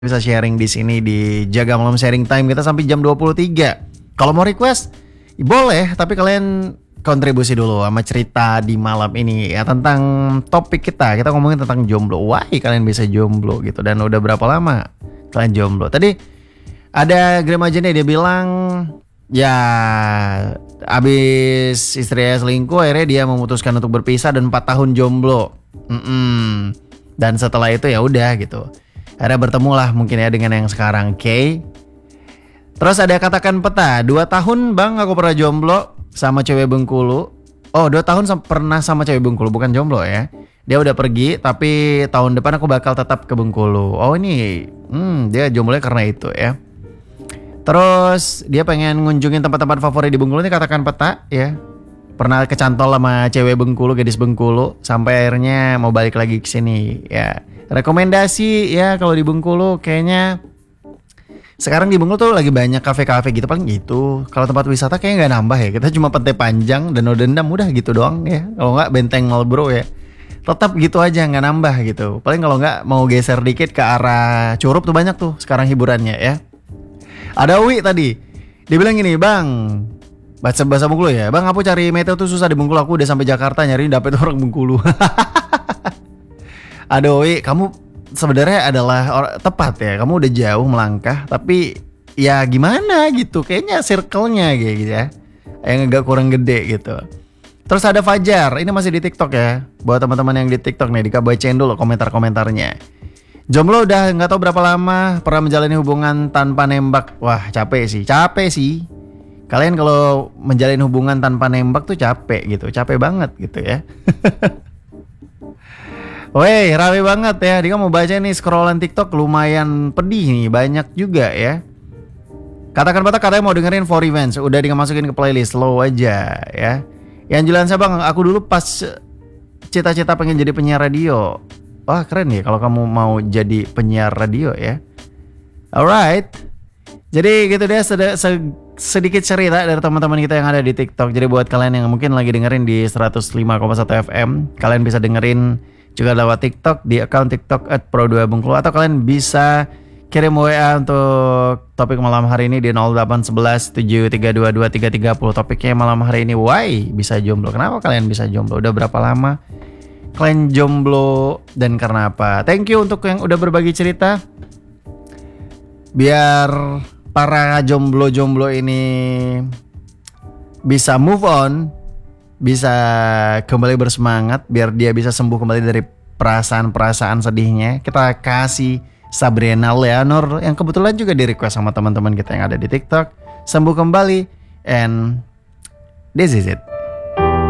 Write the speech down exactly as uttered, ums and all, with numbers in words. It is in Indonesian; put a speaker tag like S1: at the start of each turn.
S1: bisa sharing di sini di Jaga Malam Sharing Time kita sampai jam dua puluh tiga. Kalau mau request boleh, tapi kalian kontribusi dulu sama cerita di malam ini ya tentang topik kita. Kita ngomongin tentang jomblo. Why kalian bisa jomblo gitu, dan udah berapa lama kalian jomblo? Tadi ada Graham aja nih, dia bilang ya abis istrinya selingkuh akhirnya dia memutuskan untuk berpisah dan empat tahun jomblo. Mm-mm. Dan setelah itu ya udah gitu. Akhirnya bertemu lah mungkin ya dengan yang sekarang, oke. Okay? Terus ada katakan peta, dua tahun bang aku pernah jomblo sama cewek Bengkulu. Oh dua tahun sam- pernah sama cewek Bengkulu, bukan jomblo ya. Dia udah pergi, tapi tahun depan aku bakal tetap ke Bengkulu. Oh ini, hmm, dia jomblonya karena itu ya. Terus dia pengen ngunjungin tempat-tempat favorit di Bengkulu, ini katakan peta ya. Pernah kecantol sama cewek Bengkulu, gadis Bengkulu, sampai akhirnya mau balik lagi ke sini ya. Rekomendasi ya kalau di Bengkulu kayaknya sekarang di Bengkulu tuh lagi banyak kafe-kafe gitu, paling gitu. Kalau tempat wisata kayaknya nggak nambah ya. Kita cuma Pantai Panjang, Danau Dendam, udah gitu doang ya. Kalau nggak Benteng Marlboro ya. Tetap gitu aja, nggak nambah gitu. Paling kalau nggak mau geser dikit ke arah Curup tuh banyak tuh sekarang hiburannya ya. Ada Wi tadi, dia bilang gini, bang, bahasa bahasa Bengkulu ya, bang aku cari meteo tuh susah di Bengkulu, aku udah sampai Jakarta nyari dapet orang Bengkulu. Aduh, Wi, kamu sebenarnya adalah or- tepat ya. Kamu udah jauh melangkah, tapi ya gimana gitu. Kayaknya circle-nya kayak gitu ya. Yang agak kurang gede gitu. Terus ada Fajar, ini masih di TikTok ya. Buat teman-teman yang di TikTok nih, dikabacain dulu komentar-komentarnya. Jomblo udah nggak tahu berapa lama, pernah menjalani hubungan tanpa nembak. Wah, capek sih. Capek sih. Kalian kalau menjalin hubungan tanpa nembak tuh capek gitu. Capek banget gitu ya. Weh, rame banget ya. Dika mau baca nih scrollan TikTok lumayan pedih nih, banyak juga ya. Katakan patah katanya mau dengerin For Revenge, udah Dika masukin ke playlist, slow aja ya. Yang jelas bang, aku dulu pas cita-cita pengen jadi penyiar radio. Wah keren ya kalau kamu mau jadi penyiar radio ya. Alright. Jadi gitu deh sed- se- sedikit cerita dari teman-teman kita yang ada di TikTok. Jadi buat kalian yang mungkin lagi dengerin di seratus lima koma satu F M, kalian bisa dengerin juga lewat TikTok di account TikTok at pro dua Bengkulu, atau kalian bisa kirim W A untuk topik malam hari ini di nol delapan satu satu tujuh tiga dua dua tiga tiga nol. Topiknya malam hari ini, why bisa jomblo? Kenapa kalian bisa jomblo? Udah berapa lama kalian jomblo dan karena apa? Thank you untuk yang udah berbagi cerita. Biar para jomblo-jomblo ini bisa move on, bisa kembali bersemangat, biar dia bisa sembuh kembali dari perasaan-perasaan sedihnya. Kita kasih Sabrina Leonor yang kebetulan juga di request sama teman-teman kita yang ada di TikTok, sembuh kembali, and this is it.